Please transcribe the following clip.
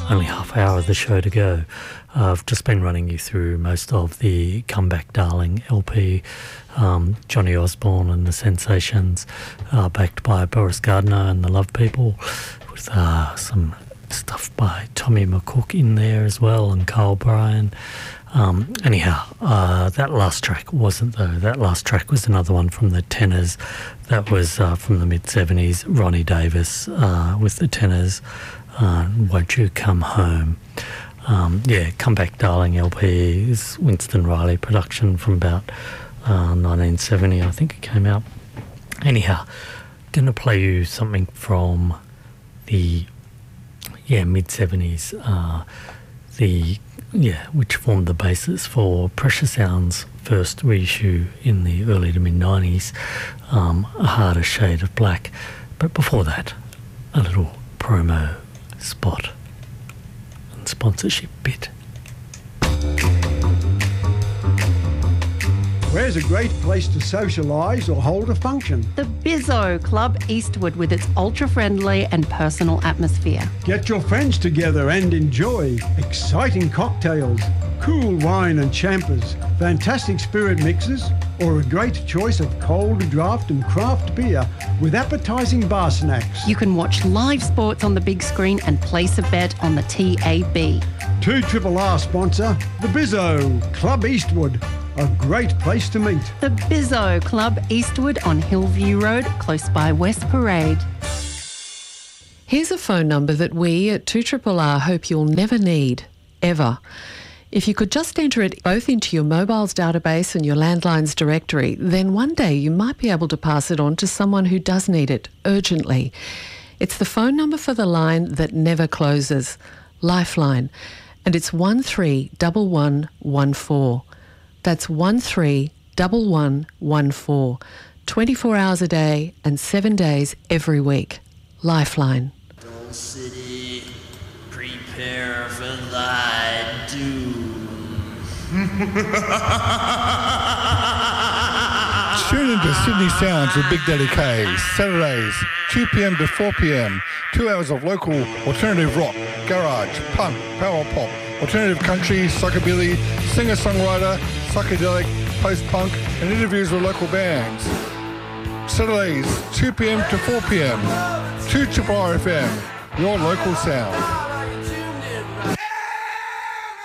only half hour of the show to go. I've just been running you through most of the Comeback Darling LP, Johnny Osborne and the Sensations, backed by Boris Gardner and the Love People, with some stuff by Tommy McCook in there as well, and Carl Bryan. That last track wasn't though. That last track was another one from the Tenors. That was from the mid-70s, Ronnie Davis with the Tenors, Won't You Come Home. Comeback Darling LP is Winston Riley production from about 1970, I think it came out. Anyhow, going to play you something from the mid-70s, which formed the basis for Pressure Sound's first reissue in the early to mid-90s, A Harder Shade of Black. But before that, a little promo spot and sponsorship bit. Where's a great place to socialise or hold a function? The Bizzo Club Eastwood, with its ultra-friendly and personal atmosphere. Get your friends together and enjoy exciting cocktails, cool wine and champers, fantastic spirit mixes, or a great choice of cold draft and craft beer with appetising bar snacks. You can watch live sports on the big screen and place a bet on the TAB. 2RRR sponsor, the Bizzo Club Eastwood. A great place to meet. The Bizzo Club Eastwood on Hillview Road, close by West Parade. Here's a phone number that we at 2RRR hope you'll never need, ever. If you could just enter it both into your mobile's database and your landline's directory, then one day you might be able to pass it on to someone who does need it urgently. It's the phone number for the line that never closes, Lifeline, and it's 131114. That's 131114. 24 hours a day and 7 days every week. Lifeline. Dole City, prepare for thy doom. Tune into Sydney Sounds with Big Daddy K, Saturdays, 2 p.m. to 4 p.m. 2 hours of local alternative rock, garage, punk, power pop, alternative country, psychobilly, singer-songwriter, psychedelic, post-punk, and interviews with local bands. Saturdays, 2 p.m. to 4 p.m. 2RRR FM, your local sound.